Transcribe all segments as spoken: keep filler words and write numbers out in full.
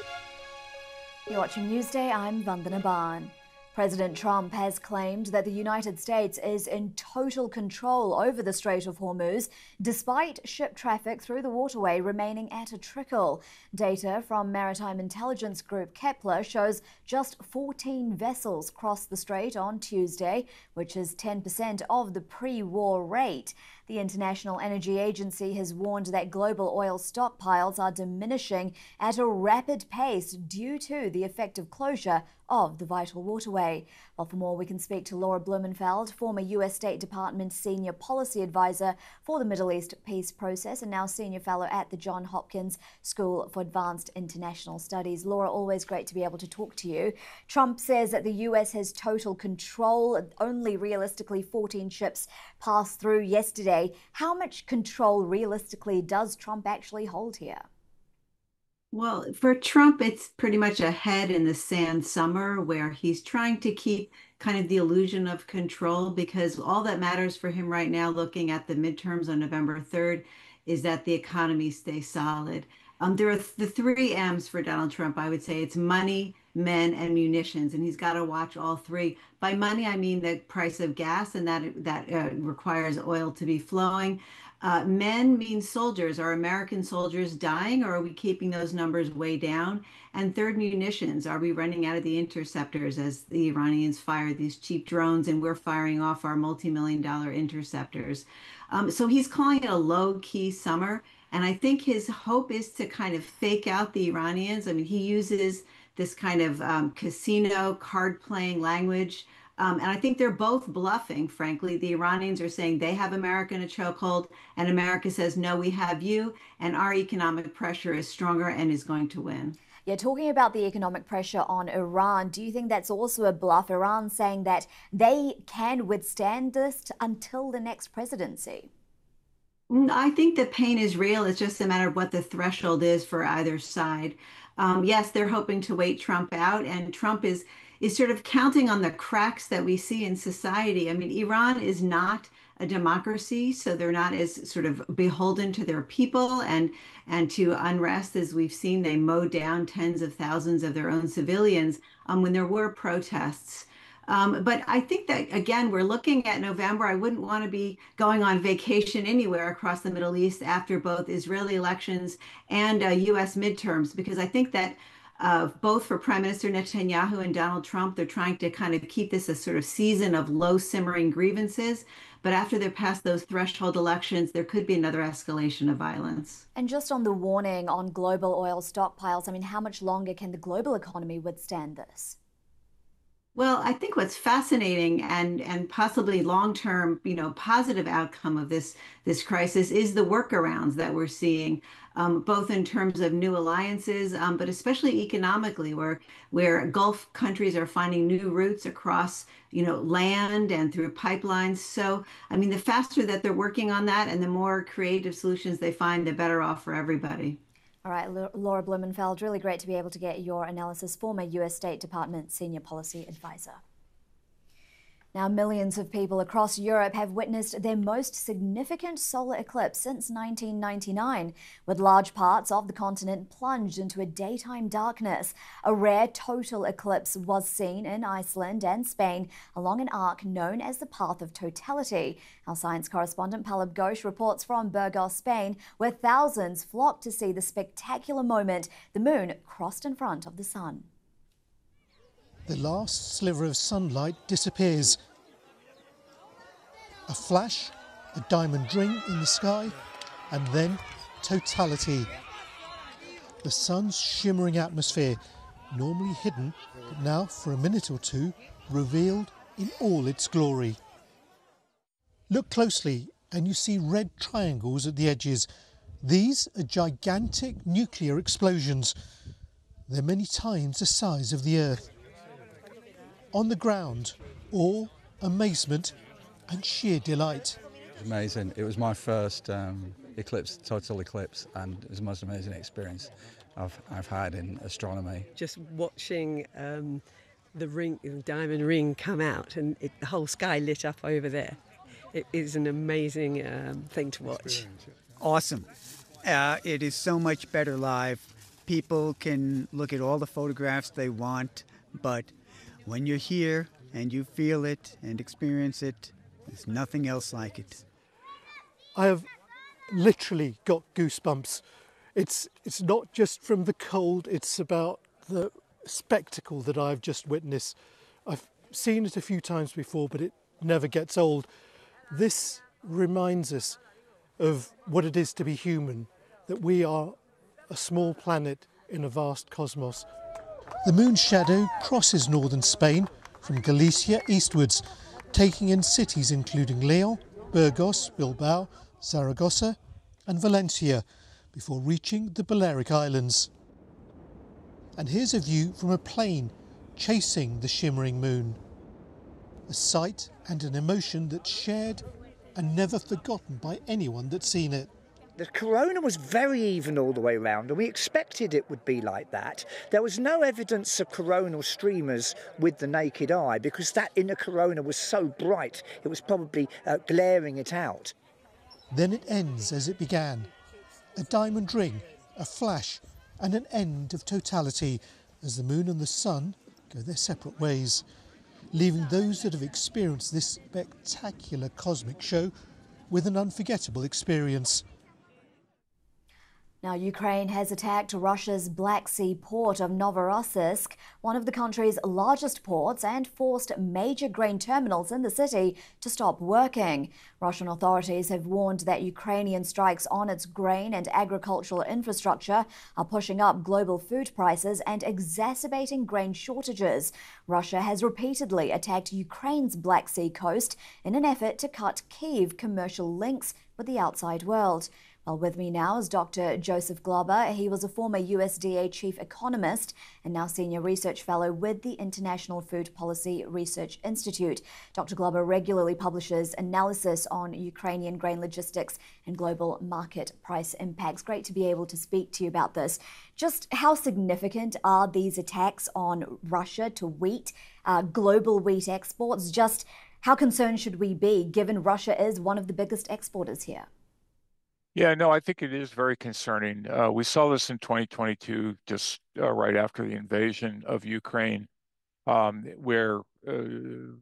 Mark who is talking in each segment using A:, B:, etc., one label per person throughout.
A: You're watching Newsday, I'm Vandana Barn. President Trump has claimed that the United States is in total control over the Strait of Hormuz, despite ship traffic through the waterway remaining at a trickle. Data from maritime intelligence group Kepler shows just fourteen vessels crossed the strait on Tuesday, which is ten percent of the pre-war rate. The International Energy Agency has warned that global oil stockpiles are diminishing at a rapid pace due to the effective closure of the vital waterway. Well, for more, we can speak to Laura Blumenfeld, former U S State Department Senior Policy Advisor for the Middle East Peace Process and now Senior Fellow at the Johns Hopkins School for Advanced International Studies. Laura, always great to be able to talk to you. Trump says that the U S has total control. Only realistically fourteen ships passed through yesterday. How much control realistically does Trump actually hold here?
B: Well, for Trump, it's pretty much a head in the sand summer where he's trying to keep kind of the illusion of control, because all that matters for him right now, looking at the midterms on November third, is that the economy stays solid. Um, there are the three M's for Donald Trump, I would say. It's money, men, and munitions, and he's got to watch all three. By money, I mean the price of gas, and that that uh, requires oil to be flowing. Uh, men means soldiers. Are American soldiers dying, or are we keeping those numbers way down? And third, munitions. Are we running out of the interceptors as the Iranians fire these cheap drones and we're firing off our multi-million dollar interceptors? Um, so he's calling it a low-key summer. And I think his hope is to kind of fake out the Iranians. I mean, he uses this kind of um, casino card playing language. Um, and I think they're both bluffing, frankly. The Iranians are saying they have America in a chokehold, and America says, no, we have you, and our economic pressure is stronger and is going to win.
A: Yeah, talking about the economic pressure on Iran, do you think that's also a bluff? Iran saying that they can withstand this until the next presidency?
B: I think the pain is real. It's just a matter of what the threshold is for either side. Um, yes, they're hoping to wait Trump out, and Trump is is sort of counting on the cracks that we see in society. I mean, Iran is not a democracy, so they're not as sort of beholden to their people and and to unrest. As we've seen, they mowed down tens of thousands of their own civilians um, when there were protests. Um, but I think that, again, we're looking at November. I wouldn't want to be going on vacation anywhere across the Middle East after both Israeli elections and uh, U S midterms, because I think that uh, both for Prime Minister Netanyahu and Donald Trump, they're trying to kind of keep this a sort of season of low simmering grievances. But after they're past those threshold elections, there could be another escalation of violence.
A: And just on the warning on global oil stockpiles, I mean, how much longer can the global economy withstand this?
B: Well, I think what's fascinating and and possibly long-term, you know, positive outcome of this this crisis is the workarounds that we're seeing, um, both in terms of new alliances, um, but especially economically, where where Gulf countries are finding new routes across, you know, land and through pipelines. So, I mean, the faster that they're working on that and the more creative solutions they find, the better off for everybody.
A: All right, Laura Blumenfeld, really great to be able to get your analysis, former U S State Department Senior Policy Advisor. Now, millions of people across Europe have witnessed their most significant solar eclipse since nineteen ninety-nine, with large parts of the continent plunged into a daytime darkness. A rare total eclipse was seen in Iceland and Spain along an arc known as the Path of Totality. Our science correspondent Palab Ghosh reports from Burgos, Spain, where thousands flocked to see the spectacular moment the moon crossed in front of the sun.
C: The last sliver of sunlight disappears. A flash, a diamond ring in the sky, and then totality. The sun's shimmering atmosphere, normally hidden, but now for a minute or two, revealed in all its glory. Look closely and you see red triangles at the edges. These are gigantic nuclear explosions. They're many times the size of the Earth. On the ground, awe, amazement and sheer delight.
D: It was amazing. It was my first um, eclipse, total eclipse, and it was the most amazing experience I've, I've had in astronomy.
E: Just watching um, the ring, the diamond ring come out and it, the whole sky lit up over there. It is an amazing um, thing to watch.
F: Awesome. Uh, it is so much better live. People can look at all the photographs they want, but when you're here and you feel it and experience it, there's nothing else like it.
C: I have literally got goosebumps. It's, it's not just from the cold, it's about the spectacle that I've just witnessed. I've seen it a few times before, but it never gets old. This reminds us of what it is to be human, that we are a small planet in a vast cosmos. The moon's shadow crosses northern Spain from Galicia eastwards, taking in cities including Leon, Burgos, Bilbao, Zaragoza and Valencia, before reaching the Balearic Islands. And here's a view from a plane chasing the shimmering moon. A sight and an emotion that's shared and never forgotten by anyone that's seen it.
G: The corona was very even all the way around, and we expected it would be like that. There was no evidence of coronal streamers with the naked eye because that inner corona was so bright it was probably uh, glaring it out.
C: Then it ends as it began. A diamond ring, a flash and an end of totality as the moon and the sun go their separate ways, leaving those that have experienced this spectacular cosmic show with an unforgettable experience.
A: Now, Ukraine has attacked Russia's Black Sea port of Novorossiysk, one of the country's largest ports, and forced major grain terminals in the city to stop working. Russian authorities have warned that Ukrainian strikes on its grain and agricultural infrastructure are pushing up global food prices and exacerbating grain shortages. Russia has repeatedly attacked Ukraine's Black Sea coast in an effort to cut Kyiv commercial links with the outside world. Well, with me now is Doctor Joseph Glover. He was a former U S D A chief economist and now senior research fellow with the International Food Policy Research Institute. Doctor Glover regularly publishes analysis on Ukrainian grain logistics and global market price impacts. Great to be able to speak to you about this. Just how significant are these attacks on Russia to wheat, uh, global wheat exports? Just how concerned should we be, given Russia is one of the biggest exporters here?
H: Yeah, no, I think it is very concerning. Uh, we saw this in twenty twenty-two, just uh, right after the invasion of Ukraine, um, where uh,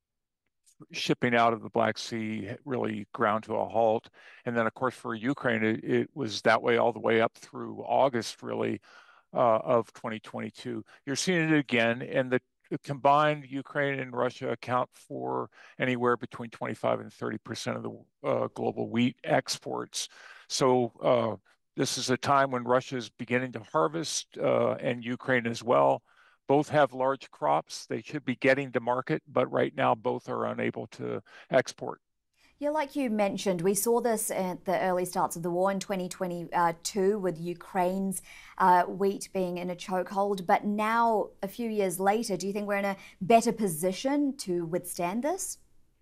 H: shipping out of the Black Sea really ground to a halt. And then, of course, for Ukraine, it, it was that way all the way up through August, really, uh, of twenty twenty-two. You're seeing it again, and the combined Ukraine and Russia account for anywhere between twenty-five and thirty percent of the uh, global wheat exports. So uh, this is a time when Russia is beginning to harvest uh, and Ukraine as well. Both have large crops. They should be getting to market, but right now both are unable to export.
A: Yeah, like you mentioned, we saw this at the early starts of the war in twenty twenty-two with Ukraine's uh, wheat being in a chokehold. But now, a few years later, do you think we're in a better position to withstand this?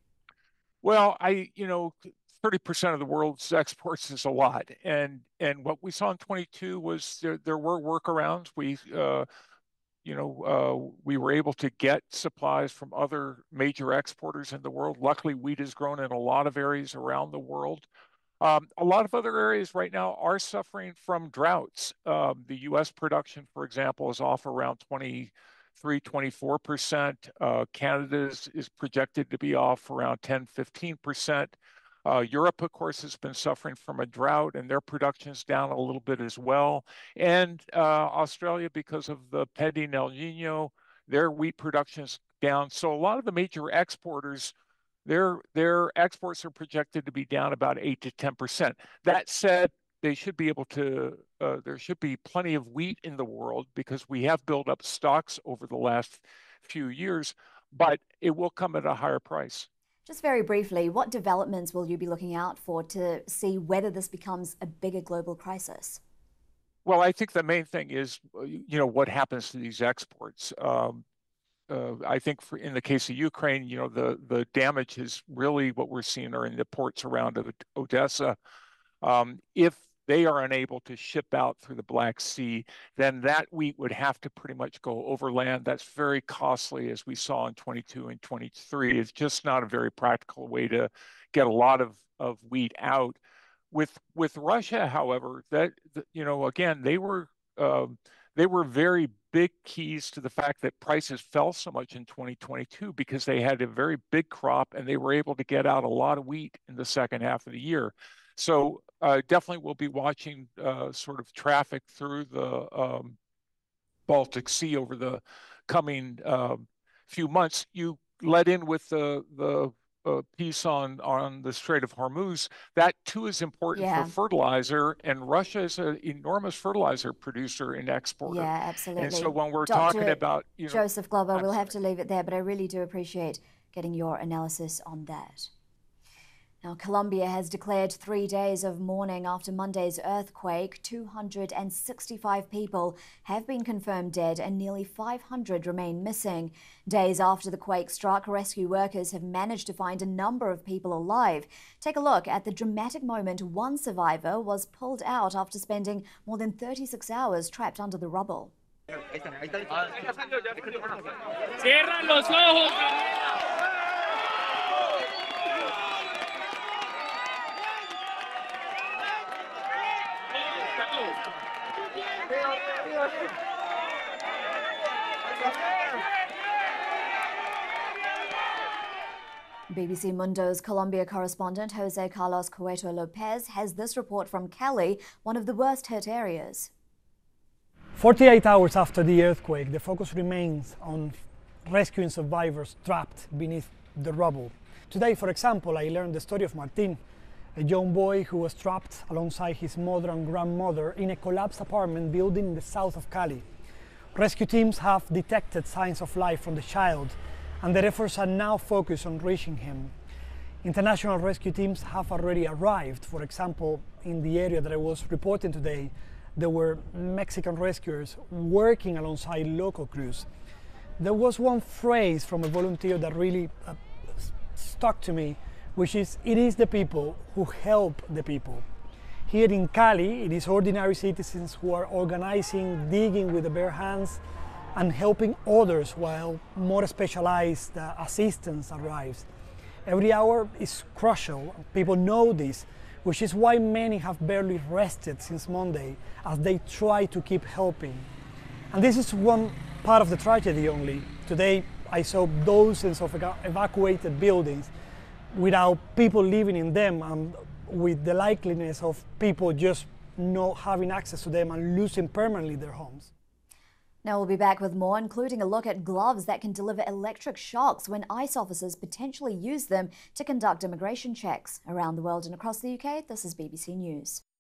H: Well, I, you know, thirty percent of the world's exports is a lot. And and what we saw in twenty-two was there, there were workarounds. We uh, You know, uh, we were able to get supplies from other major exporters in the world. Luckily, wheat has grown in a lot of areas around the world. Um, a lot of other areas right now are suffering from droughts. Um, the U S production, for example, is off around twenty-three, twenty-four percent. Uh, Canada is, is projected to be off around ten, fifteen percent. Uh, Europe, of course, has been suffering from a drought, and their production is down a little bit as well. And uh, Australia, because of the pending El Nino, their wheat production is down. So a lot of the major exporters, their their exports are projected to be down about eight to ten percent. That said, they should be able to. Uh, there should be plenty of wheat in the world because we have built up stocks over the last few years, but it will come at a higher price.
A: Just very briefly, what developments will you be looking out for to see whether this becomes a bigger global crisis?
H: Well, I think the main thing is, you know, what happens to these exports. Um, uh, I think for, in the case of Ukraine, you know, the, the damage is really what we're seeing are in the ports around Odessa. Um, if they are unable to ship out through the Black Sea, then that wheat would have to pretty much go overland. That's very costly, as we saw in twenty-two and twenty-three. It's just not a very practical way to get a lot of, of wheat out. With with Russia, however, that, you know, again, they were um, they were very big keys to the fact that prices fell so much in twenty twenty-two because they had a very big crop and they were able to get out a lot of wheat in the second half of the year. So uh, definitely we'll be watching uh, sort of traffic through the um, Baltic Sea over the coming uh, few months. You led in with the the uh, piece on on the Strait of Hormuz. That too is important
A: Yeah.
H: for fertilizer, and Russia is an enormous fertilizer producer and exporter.
A: Yeah, absolutely.
H: And so when we're
A: Doctor
H: talking about, you know,
A: Joseph Glover,
H: I'm
A: we'll have
H: sorry.
A: to leave it there, but I really do appreciate getting your analysis on that. Now, Colombia has declared three days of mourning after Monday's earthquake. two hundred sixty-five people have been confirmed dead and nearly five hundred remain missing. Days after the quake struck, rescue workers have managed to find a number of people alive. Take a look at the dramatic moment one survivor was pulled out after spending more than thirty-six hours trapped under the rubble.
I: Cierran los ojos.
A: B B C Mundo's Colombia correspondent Jose Carlos Cueto Lopez has this report from Cali, one of the worst hit areas.
J: forty-eight hours after the earthquake, the focus remains on rescuing survivors trapped beneath the rubble. Today, for example, I learned the story of Martin, a young boy who was trapped alongside his mother and grandmother in a collapsed apartment building in the south of Cali. Rescue teams have detected signs of life from the child, and their efforts are now focused on reaching him. International rescue teams have already arrived. For example, in the area that I was reporting today, there were Mexican rescuers working alongside local crews. There was one phrase from a volunteer that really uh, stuck to me, which is, it is the people who help the people. Here in Cali, it is ordinary citizens who are organizing, digging with their bare hands, and helping others while more specialized uh, assistance arrives. Every hour is crucial. People know this, which is why many have barely rested since Monday as they try to keep helping. And this is one part of the tragedy only. Today, I saw dozens of evacuated buildings without people living in them, and with the likeliness of people just not having access to them and losing permanently their homes.
A: Now we'll be back with more, including a look at gloves that can deliver electric shocks when ICE officers potentially use them to conduct immigration checks. Around the world and across the U K, this is B B C News.